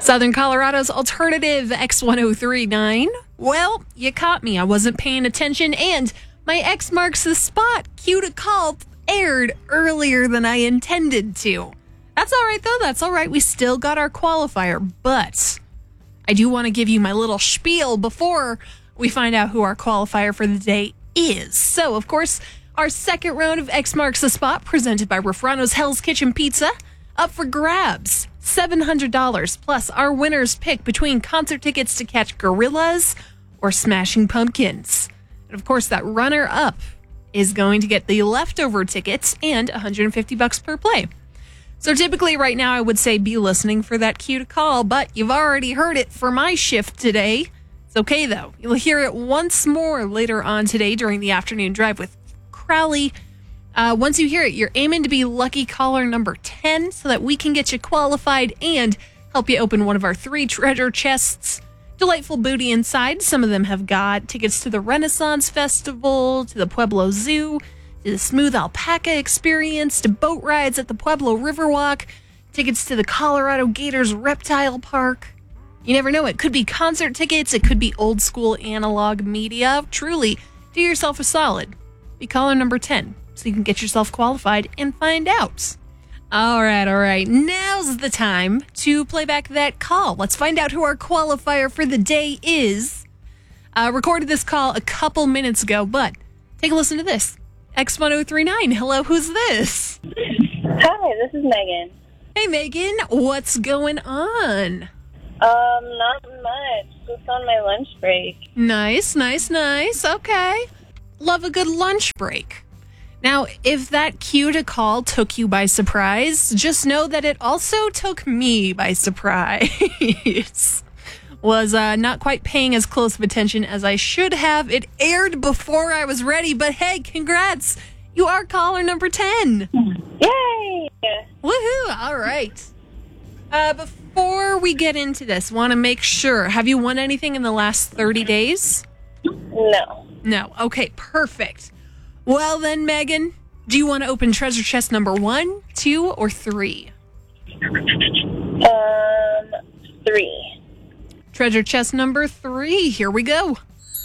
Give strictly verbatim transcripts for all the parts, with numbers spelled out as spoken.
Southern Colorado's alternative X ten thirty-nine. Well, you caught me. I wasn't paying attention, and my X marks the spot cue to call aired earlier than I intended to. That's all right, though. That's all right. We still got our qualifier, but I do want to give you my little spiel before we find out who our qualifier for the day is. So, of course, our second round of X Marks the Spot, presented by Refrano's Hell's Kitchen Pizza, up for grabs. seven hundred dollars plus our winner's pick between concert tickets to catch Gorillaz or Smashing Pumpkins. And of course, that runner-up is going to get the leftover tickets and one hundred fifty bucks per play. So typically right now I would say be listening for that cue to call, but you've already heard it for my shift today. It's okay though. You'll hear it once more later on today during the afternoon drive with Crowley. Uh, once you hear it, you're aiming to be lucky caller number ten so that we can get you qualified and help you open one of our three treasure chests. Delightful booty inside. Some of them have got tickets to the Renaissance Festival, to the Pueblo Zoo, to the Smooth Alpaca Experience, to boat rides at the Pueblo Riverwalk, tickets to the Colorado Gators Reptile Park. You never know. It could be concert tickets. It could be old school analog media. Truly, do yourself a solid. Be caller number ten. So you can get yourself qualified and find out. All right, all right. Now's the time to play back that call. Let's find out who our qualifier for the day is. Uh, recorded this call a couple minutes ago, but take a listen to this. X ten thirty-nine. Hello, who's this? Hi, this is Megan. Hey, Megan. What's going on? Um, not much. Just on my lunch break. Nice, nice, nice. Okay. Love a good lunch break. Now, if that cue to call took you by surprise, just know that it also took me by surprise. Was uh, not quite paying as close of attention as I should have. It aired before I was ready, but hey, congrats. You are caller number ten. Yay! Woohoo! All right. Uh, before we get into this, want to make sure, have you won anything in the last thirty days? No. No. Okay, perfect. Well then, Megan, do you want to open treasure chest number one, two, or three? Um, three. Treasure chest number three. Here we go.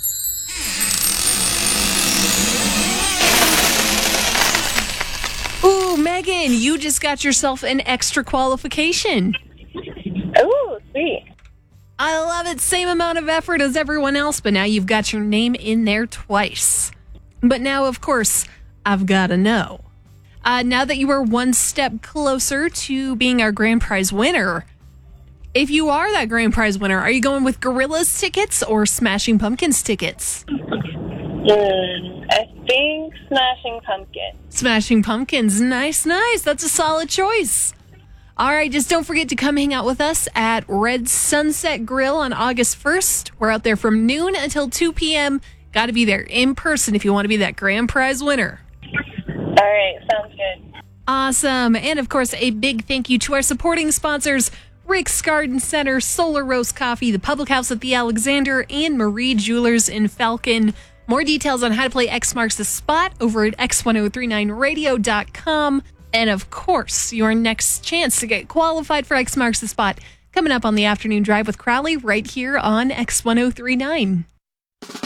Ooh, Megan, you just got yourself an extra qualification. Oh, sweet. I love it. Same amount of effort as everyone else, but now you've got your name in there twice. But now, of course, I've got to know. Uh, now that you are one step closer to being our grand prize winner, if you are that grand prize winner, are you going with Gorillaz tickets or Smashing Pumpkins tickets? Mm, I think Smashing Pumpkin. Smashing Pumpkins. Nice, nice. That's a solid choice. All right, just don't forget to come hang out with us at Red Sunset Grill on August first. We're out there from noon until two p.m., Got to be there in person if you want to be that grand prize winner. All right, sounds good. Awesome. And of course, a big thank you to our supporting sponsors, Rick's Garden Center, Solar Roast Coffee, the Public House at the Alexander, and Marie Jewelers in Falcon. More details on how to play X Marks the Spot over at x ten thirty-nine radio dot com. And of course, your next chance to get qualified for X Marks the Spot coming up on the afternoon drive with Crowley right here on X ten thirty-nine.